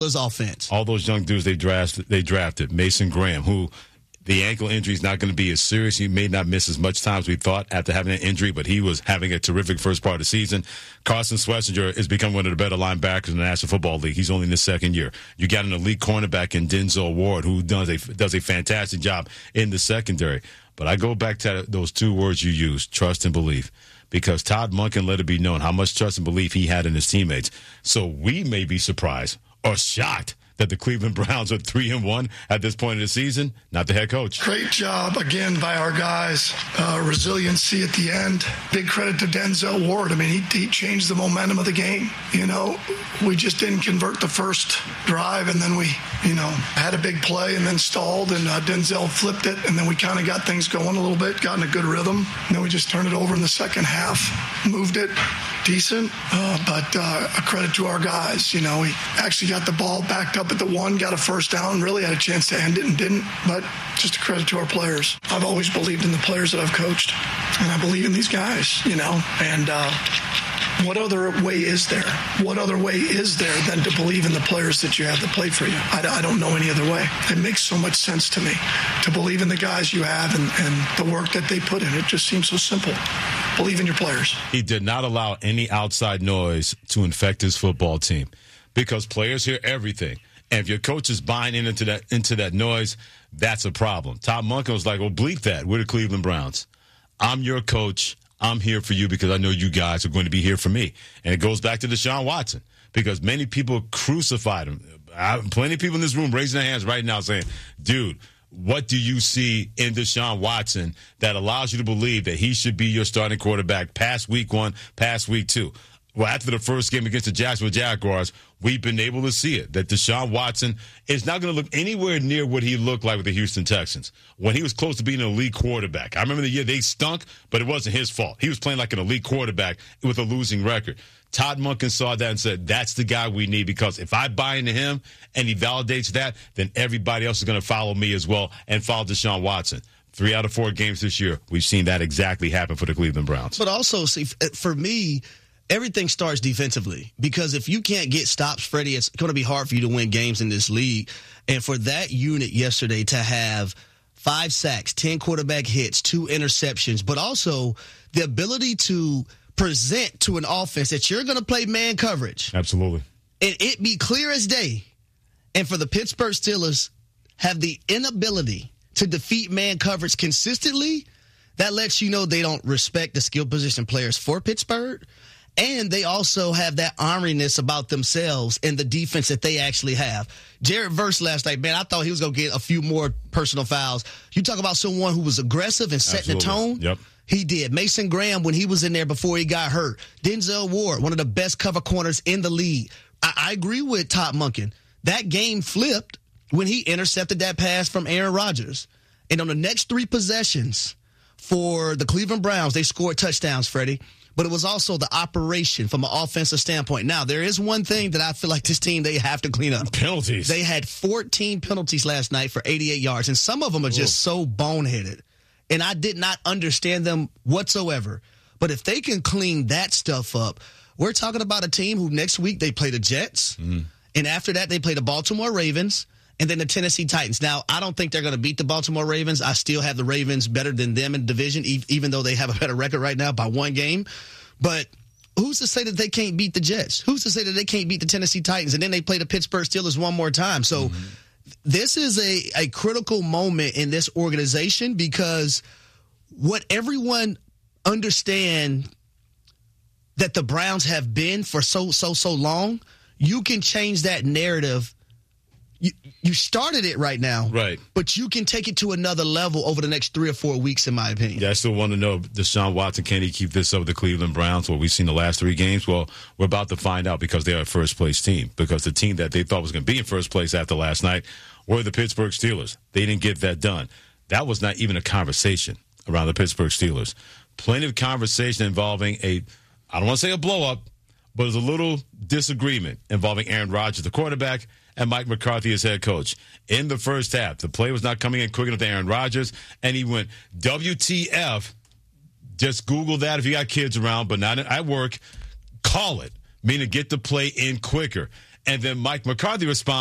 His offense. All those young dudes they drafted. Mason Graham, who the ankle injury is not going to be as serious. He may not miss as much time as we thought after having an injury, but he was having a terrific first part of the season. Carson Schlesinger is becoming one of the better linebackers in the National Football League. He's only in his second year. You got an elite cornerback in Denzel Ward, who does a fantastic job in the secondary. But I go back to those two words you used, trust and belief. Because Todd Monken let it be known how much trust and belief he had in his teammates. So we may be surprised or shocked that the Cleveland Browns are 3-1 at this point of the season, not the head coach. Great job, again, by our guys. Resiliency at the end. Big credit to Denzel Ward. I mean, he changed the momentum of the game. You know, we just didn't convert the first drive, and then we, had a big play and then stalled, and Denzel flipped it, and then we kind of got things going a little bit, got in a good rhythm. And then we just turned it over in the second half, moved it decent, but a credit to our guys. We actually got the ball backed up at the one, got a first down, really had a chance to end it and didn't, but just a credit to our players. I've always believed in the players that I've coached, and I believe in these guys, and what other way is there? What other way is there than to believe in the players that you have that play for you? I don't know any other way. It makes so much sense to me to believe in the guys you have and the work that they put in. It just seems so simple. Believe in your players. He did not allow any outside noise to infect his football team because players hear everything. And if your coach is buying into that noise, that's a problem. Todd Monken was like, well, bleep that. We're the Cleveland Browns. I'm your coach. I'm here for you because I know you guys are going to be here for me. And it goes back to Deshaun Watson because many people crucified him. Plenty of people in this room raising their hands right now saying, dude, what do you see in Deshaun Watson that allows you to believe that he should be your starting quarterback past week 1, past week 2? Well, after the first game against the Jacksonville Jaguars, we've been able to see it, that Deshaun Watson is not going to look anywhere near what he looked like with the Houston Texans when he was close to being an elite quarterback. I remember the year they stunk, but it wasn't his fault. He was playing like an elite quarterback with a losing record. Todd Monken saw that and said, that's the guy we need because if I buy into him and he validates that, then everybody else is going to follow me as well and follow Deshaun Watson. 3 out of 4 games this year, we've seen that exactly happen for the Cleveland Browns. But also, see, for me, everything starts defensively because if you can't get stops, Freddie, it's going to be hard for you to win games in this league. And for that unit yesterday to have 5 sacks, 10 quarterback hits, 2 interceptions, but also the ability to present to an offense that you're going to play man coverage. Absolutely. And it be clear as day. And for the Pittsburgh Steelers have the inability to defeat man coverage consistently, that lets you know they don't respect the skill position players for Pittsburgh. And they also have that orneriness about themselves and the defense that they actually have. Jared Verse last night, man, I thought he was going to get a few more personal fouls. You talk about someone who was aggressive and setting the tone. Yep. He did. Mason Graham, when he was in there before he got hurt. Denzel Ward, one of the best cover corners in the league. I agree with Todd Monken. That game flipped when he intercepted that pass from Aaron Rodgers. And on the next 3 possessions for the Cleveland Browns, they scored touchdowns, Freddie. But it was also the operation from an offensive standpoint. Now, there is one thing that I feel like this team, they have to clean up. Penalties. They had 14 penalties last night for 88 yards, and some of them are just so boneheaded. And I did not understand them whatsoever. But if they can clean that stuff up, we're talking about a team who next week they play the Jets. And after that, they play the Baltimore Ravens and then the Tennessee Titans. Now, I don't think they're going to beat the Baltimore Ravens. I still have the Ravens better than them in the division, even though they have a better record right now by 1 game. But who's to say that they can't beat the Jets? Who's to say that they can't beat the Tennessee Titans? And then they play the Pittsburgh Steelers one more time. So this is a critical moment in this organization because what everyone understand that the Browns have been for so long, you can change that narrative. You started it right now. Right. But you can take it to another level over the next 3 or 4 weeks, in my opinion. Yeah, I still want to know, Deshaun Watson, can he keep this up with the Cleveland Browns? What we've seen the last 3 games? Well, we're about to find out because they're a first-place team. Because the team that they thought was going to be in first place after last night were the Pittsburgh Steelers. They didn't get that done. That was not even a conversation around the Pittsburgh Steelers. Plenty of conversation involving I don't want to say a blow-up, but it was a little disagreement involving Aaron Rodgers, the quarterback, and Mike McCarthy as head coach. In the first half, the play was not coming in quick enough to Aaron Rodgers, and he went, WTF. Just Google that if you got kids around, but not at work. Call it, meaning get the play in quicker. And then Mike McCarthy responds,